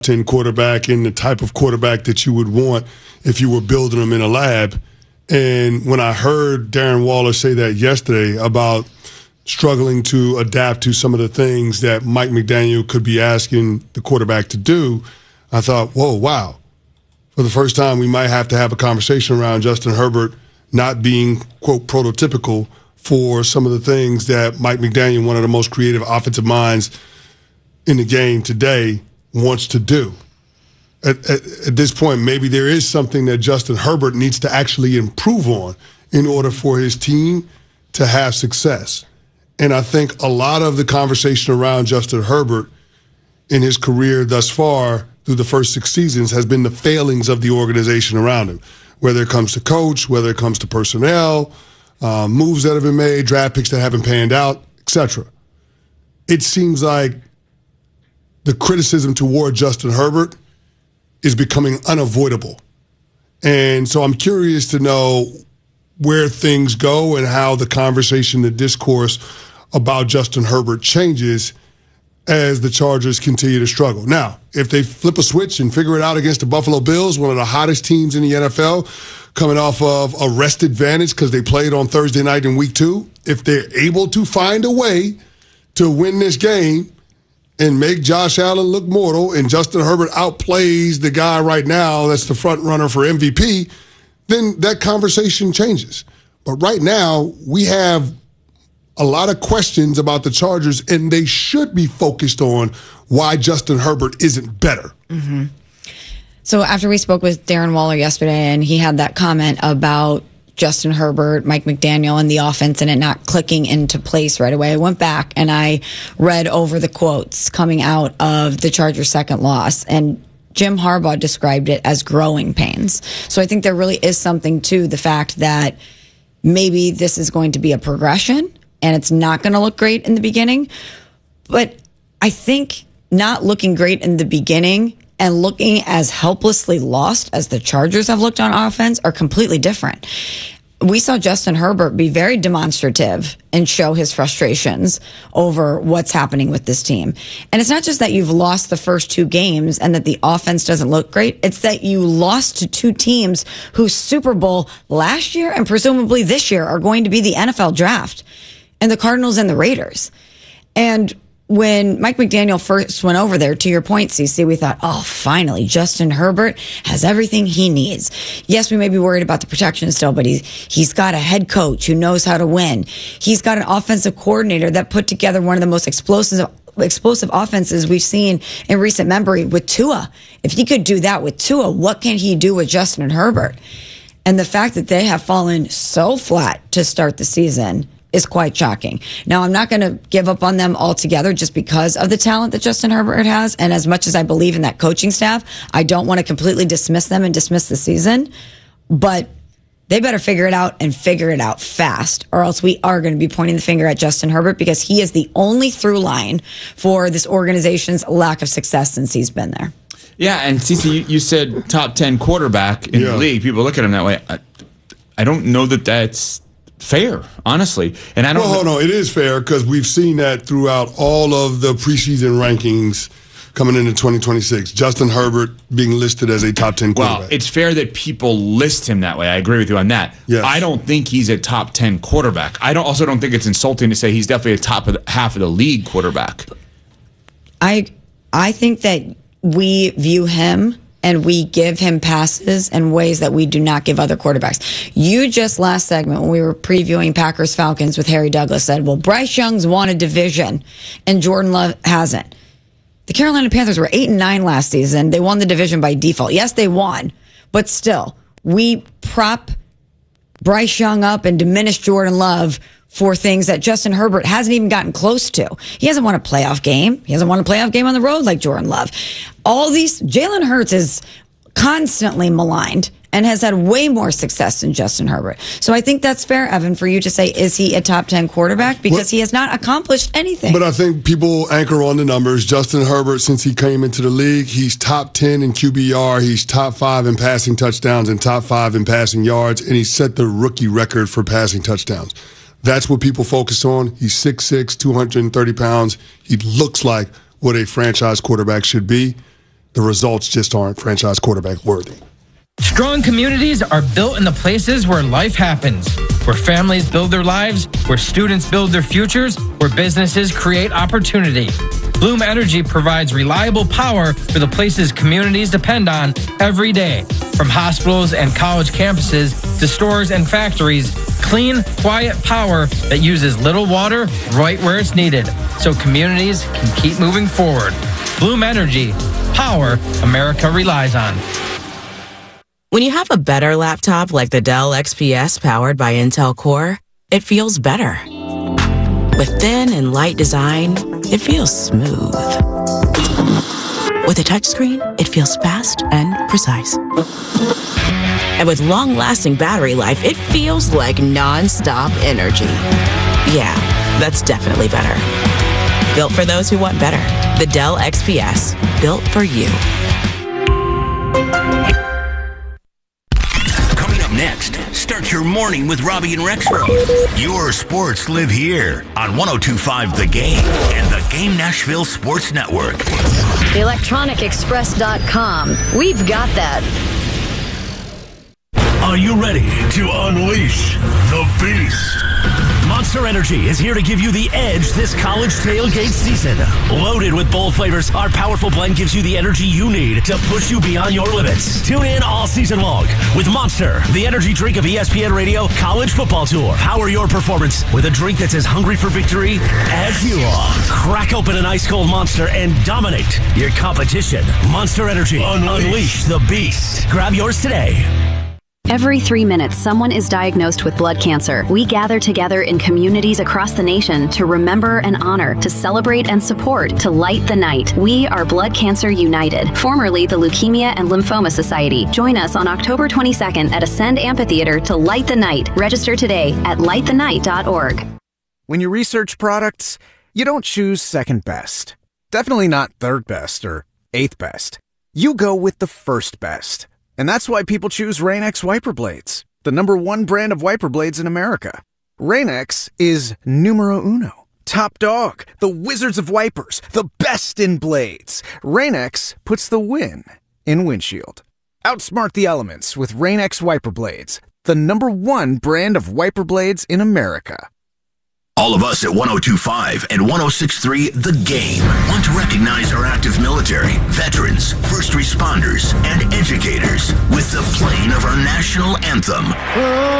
10 quarterback and the type of quarterback that you would want if you were building them in a lab. And when I heard Darren Waller say that yesterday about struggling to adapt to some of the things that Mike McDaniel could be asking the quarterback to do, I thought, whoa, wow. For the first time, we might have to have a conversation around Justin Herbert not being, quote, prototypical for some of the things that Mike McDaniel, one of the most creative offensive minds in the game today, wants to do. At this point, maybe there is something that Justin Herbert needs to actually improve on in order for his team to have success. And I think a lot of the conversation around Justin Herbert in his career thus far through the first 6 seasons has been the failings of the organization around him, whether it comes to coach, whether it comes to personnel, moves that have been made, draft picks that haven't panned out, etc. It seems like the criticism toward Justin Herbert is becoming unavoidable. And so I'm curious to know where things go and how the conversation, the discourse about Justin Herbert changes as the Chargers continue to struggle. Now, if they flip a switch and figure it out against the Buffalo Bills, one of the hottest teams in the NFL, coming off of a rest advantage because they played on Thursday night in week 2, if they're able to find a way to win this game and make Josh Allen look mortal and Justin Herbert outplays the guy right now that's the front runner for MVP, then that conversation changes. But right now, we have a lot of questions about the Chargers, and they should be focused on why Justin Herbert isn't better. Mm-hmm. So after we spoke with Darren Waller yesterday, and he had that comment about Justin Herbert, Mike McDaniel, and the offense and it not clicking into place right away, I went back and I read over the quotes coming out of the Chargers' second loss, and Jim Harbaugh described it as growing pains. So I think there really is something to the fact that maybe this is going to be a progression and it's not going to look great in the beginning. But I think not looking great in the beginning and looking as helplessly lost as the Chargers have looked on offense are completely different. We saw Justin Herbert be very demonstrative and show his frustrations over what's happening with this team. And it's not just that you've lost the first 2 games and that the offense doesn't look great. It's that you lost to 2 teams whose Super Bowl last year and presumably this year are going to be the NFL draft, and the Cardinals and the Raiders. And when Mike McDaniel first went over there, to your point, CC, we thought, oh, finally, Justin Herbert has everything he needs. Yes, we may be worried about the protection still, but he's got a head coach who knows how to win. He's got an offensive coordinator that put together one of the most explosive offenses we've seen in recent memory with Tua. If he could do that with Tua, what can he do with Justin Herbert? And the fact that they have fallen so flat to start the season is quite shocking. Now, I'm not going to give up on them altogether just because of the talent that Justin Herbert has. And as much as I believe in that coaching staff, I don't want to completely dismiss them and dismiss the season. But they better figure it out and figure it out fast, or else we are going to be pointing the finger at Justin Herbert because he is the only through line for this organization's lack of success since he's been there. Yeah, and CC, you said top 10 quarterback in the league. People look at him that way. I don't know that that's fair, honestly. And I don't Well, no, it is fair because we've seen that throughout all of the preseason rankings coming into 2026. Justin Herbert being listed as a top 10 quarterback. Well, it's fair that people list him that way. I agree with you on that. Yes. I don't think he's a top 10 quarterback. I also don't think it's insulting to say he's definitely a top of half of the league quarterback. I think that we view him and we give him passes in ways that we do not give other quarterbacks. You just last segment when we were previewing Packers-Falcons with Harry Douglas said, well, Bryce Young's won a division and Jordan Love hasn't. The Carolina Panthers were 8-9 last season. They won the division by default. Yes, they won, but still, we prop Bryce Young up and diminish Jordan Love for things that Justin Herbert hasn't even gotten close to. He hasn't won a playoff game. He hasn't won a playoff game on the road like Jordan Love. Jalen Hurts is constantly maligned and has had way more success than Justin Herbert. So I think that's fair, Evan, for you to say, is he a top 10 quarterback? Because he has not accomplished anything. But I think people anchor on the numbers. Justin Herbert, since he came into the league, he's top 10 in QBR. He's top 5 in passing touchdowns and top 5 in passing yards. And he set the rookie record for passing touchdowns. That's what people focus on. He's 6'6", 230 pounds. He looks like what a franchise quarterback should be. the results just aren't franchise quarterback worthy. Strong communities are built in the places where life happens, where families build their lives, where students build their futures, where businesses create opportunity. Bloom Energy provides reliable power for the places communities depend on every day. From hospitals and college campuses to stores and factories, clean, quiet power that uses little water right where it's needed, so communities can keep moving forward. Bloom Energy, power America relies on. When you have a better laptop like the Dell XPS powered by Intel Core, it feels better. With thin and light design, it feels smooth. With a touchscreen, it feels fast and precise. And with long-lasting battery life, it feels like non-stop energy. Yeah, that's definitely better. Built for those who want better. The Dell XPS, built for you. Next, start your morning with Robbie and Rexroad. Your sports live here on 102.5 The Game and The Game Nashville Sports Network. ElectronicExpress.com. We've got that. Are you ready to unleash the beast? Monster Energy is here to give you the edge this college tailgate season. Loaded with bold flavors, our powerful blend gives you the energy you need to push you beyond your limits. Tune in all season long with Monster, the energy drink of ESPN Radio College Football Tour. Power your performance with a drink that's as hungry for victory as you are. Crack open an ice-cold Monster and dominate your competition. Monster Energy. Unleash the beast. Grab yours today. Every 3 minutes, someone is diagnosed with blood cancer. We gather together in communities across the nation to remember and honor, to celebrate and support, to light the night. We are Blood Cancer United, formerly the Leukemia and Lymphoma Society. Join us on October 22nd at Ascend Amphitheater to light the night. Register today at lightthenight.org. When you research products, you don't choose second best. Definitely not third best or eighth best. You go with the first best. And that's why people choose Rain-X wiper blades, the #1 brand of wiper blades in America. Rain-X is numero uno, top dog, the wizards of wipers, the best in blades. Rain-X puts the win in windshield. Outsmart the elements with Rain-X wiper blades, the #1 brand of wiper blades in America. All of us at 102.5 and 106.3 The Game want to recognize our active military, veterans, first responders, and educators with the playing of our national anthem.